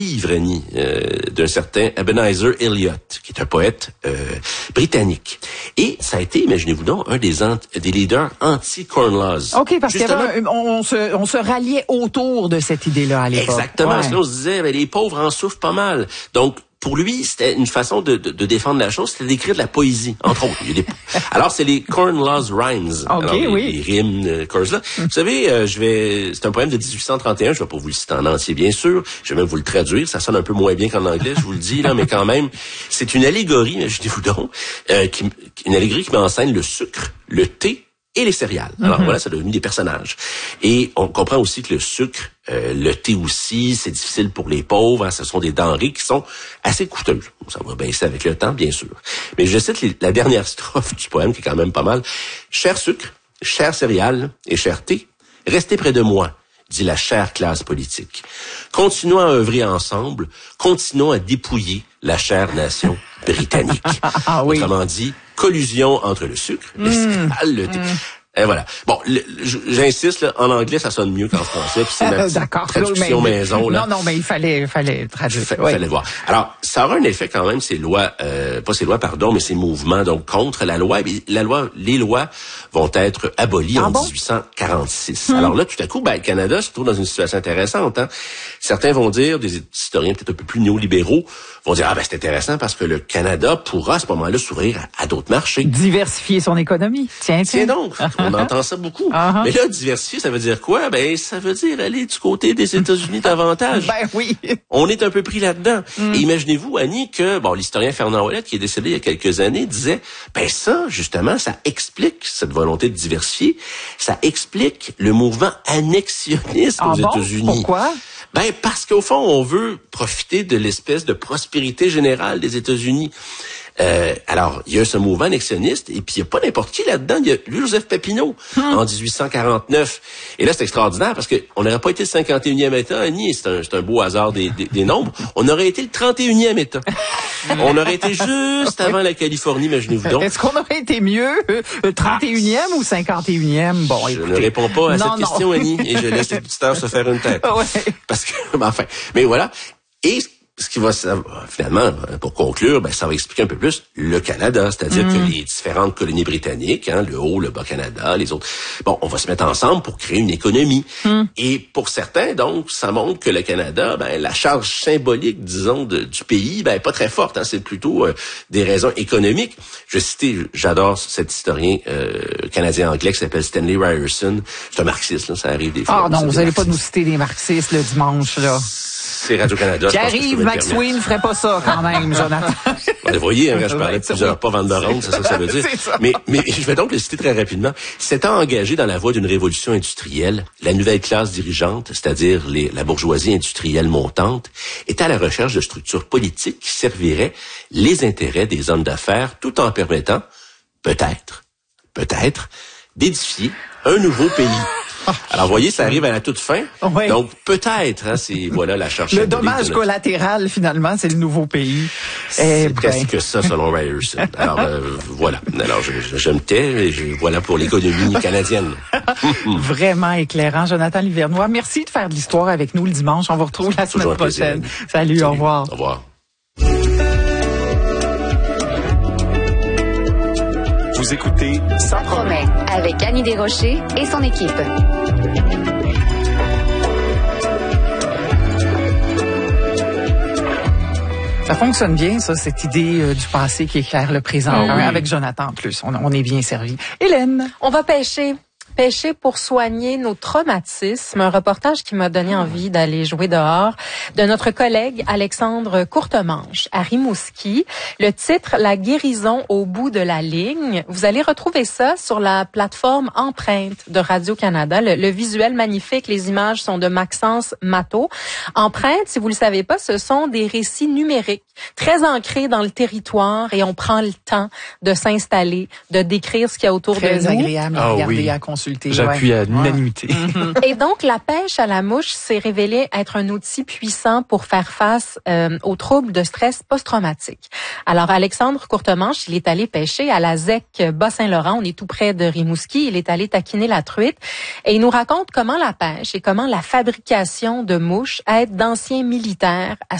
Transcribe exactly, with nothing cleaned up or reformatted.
livre, Annie, euh, d'un certain Ebenezer Elliott, qui est un poète euh, britannique. Et ça a été, imaginez-vous donc, un des, ant- des leaders anti-Corn Laws. OK, parce qu'on se, on se ralliait autour de cette idée-là à l'époque. Exactement. Ouais. Parce que là, on se disait, ben, les pauvres en souffrent pas mal. Donc, pour lui, c'était une façon de, de, de défendre la chose, c'était d'écrire de la poésie, entre autres. Il y a des... Alors, c'est les Corn Laws Rhymes. OK, Alors, les, oui. les rimes, euh, chorus là. Vous savez, euh, je vais, c'est un poème de dix-huit cent trente et un, je vais pas vous le citer en entier, bien sûr. Je vais même vous le traduire. Ça sonne un peu moins bien qu'en anglais, je vous le dis, là, mais quand même, c'est une allégorie, imaginez-vous donc, euh, qui, une allégorie qui met en scène le sucre, le thé, et les céréales. Alors mm-hmm. voilà, ça a devenu des personnages. Et on comprend aussi que le sucre, euh, le thé aussi, c'est difficile pour les pauvres. Hein, ce sont des denrées qui sont assez coûteuses. Ça va baisser avec le temps, bien sûr. Mais je cite les, la dernière strophe du poème, qui est quand même pas mal. « Cher sucre, chère céréales et cher thé, restez près de moi, dit la chère classe politique. Continuons à œuvrer ensemble, continuons à dépouiller la chère nation britannique. » Ah oui. Autrement dit, collusion entre le sucre, les mmh. céréales, le thé. Mmh. Et voilà. Bon, le, j'insiste, là, en anglais, ça sonne mieux qu'en français, puis c'est ma petite D'accord, traduction mais, maison. Là. Non, non, mais il fallait, fallait traduire. Il oui. fallait voir. Alors, ça aura un effet quand même, ces lois, euh, pas ces lois, pardon, mais ces mouvements, donc contre la loi. Et la loi, les lois vont être abolies ah en bon? dix-huit cent quarante-six. Hum. Alors là, tout à coup, ben, le Canada se trouve dans une situation intéressante. Hein. Certains vont dire, des historiens peut-être un peu plus néolibéraux, vont dire, ah ben c'est intéressant parce que le Canada pourra à ce moment-là s'ouvrir à, à d'autres marchés. Diversifier son économie. Tiens, tiens. Tiens donc, on entend ça beaucoup. Uh-huh. Mais là, diversifier, ça veut dire quoi? Ben, ça veut dire aller du côté des États-Unis davantage. Ben oui. On est un peu pris là-dedans. Mm. Et imaginez-vous, Annie, que, bon, l'historien Fernand Ouellette, qui est décédé il y a quelques années, disait, ben ça, justement, ça explique cette volonté de diversifier. Ça explique le mouvement annexionniste ah aux bon? États-Unis. Pourquoi? Ben, parce qu'au fond, on veut profiter de l'espèce de prospérité générale des États-Unis. Euh, alors, il y a ce mouvement annexionniste, et puis il n'y a pas n'importe qui là-dedans. Il y a Louis-Joseph Papineau, hum. en dix-huit cent quarante-neuf. Et là, c'est extraordinaire, parce qu'on n'aurait pas été le cinquante et unième État, Annie, c'est un, c'est un beau hasard des, des, des nombres. On aurait été le trente et unième État. On aurait été juste avant la Californie, imaginez-vous donc. Est-ce qu'on aurait été mieux, euh, trente et unième ah. ou cinquante et unième? Bon, je écoutez. ne réponds pas à non, cette non. question, Annie, et je laisse les auditeurs se faire une tête. Ouais. Parce que, ben, enfin, mais voilà. Et ce qui va, finalement, pour conclure, ben, ça va expliquer un peu plus le Canada, c'est-à-dire mmh. que les différentes colonies britanniques, hein, le Haut, le Bas-Canada, les autres, bon, on va se mettre ensemble pour créer une économie. Mmh. Et pour certains, donc, ça montre que le Canada, ben, la charge symbolique, disons, de, du pays, ben, pas très forte, hein, c'est plutôt euh, des raisons économiques. Je vais citer, j'adore cet historien euh, canadien-anglais qui s'appelle Stanley Ryerson. C'est un marxiste, là, ça arrive des fois. Ah non, vous n'allez pas nous citer des marxistes le dimanche, là. C'est Radio-Canada. Qui arrive, Maxwell ne ferait pas ça quand même, Jonathan. Vous voyez, hein, je parlais de plusieurs pas Van der Ronde, c'est ça que ça veut dire. Ça. Mais, mais je vais donc le citer très rapidement. S'étant engagé dans la voie d'une révolution industrielle, la nouvelle classe dirigeante, c'est-à-dire les, la bourgeoisie industrielle montante, était à la recherche de structures politiques qui serviraient les intérêts des hommes d'affaires tout en permettant, peut-être, peut-être, d'édifier un nouveau pays. Alors, vous voyez, ça arrive à la toute fin. Oui. Donc, peut-être, hein, c'est, voilà, la charge. Le dommage notre... collatéral, finalement, c'est le nouveau pays. C'est eh presque ben... ça, selon Ryerson. Alors, euh, voilà. Alors, je, je, je me tais, et je, voilà pour l'économie canadienne. Vraiment éclairant, Jonathan Livernois. Merci de faire de l'histoire avec nous le dimanche. On vous retrouve la semaine prochaine. Salut, Salut, au revoir. Au revoir. Vous écoutez Ça promet avec Annie Desrochers et son équipe. Ça fonctionne bien, ça, cette idée euh, du passé qui éclaire le présent. Ah oui. Avec Jonathan, en plus. On, on est bien servi. Hélène. On va pêcher. Pêcher pour soigner nos traumatismes. Un reportage qui m'a donné envie d'aller jouer dehors de notre collègue Alexandre Courtemanche à Rimouski. Le titre, La guérison au bout de la ligne. Vous allez retrouver ça sur la plateforme Empreinte de Radio-Canada. Le, le visuel magnifique, les images sont de Maxence Matteau. Empreinte, si vous le savez pas, ce sont des récits numériques très ancrés dans le territoire et on prend le temps de s'installer, de décrire ce qu'il y a autour très de nous. Très agréable à ah, regarder, oui. à consommer. consulté. J'appuie ouais. à l'unanimité. Ouais. Et donc, la pêche à la mouche s'est révélée être un outil puissant pour faire face euh, aux troubles de stress post-traumatique. Alors, Alexandre Courtemanche, il est allé pêcher à la Z E C Bas-Saint-Laurent. On est tout près de Rimouski. Il est allé taquiner la truite. Et il nous raconte comment la pêche et comment la fabrication de mouches aide d'anciens militaires à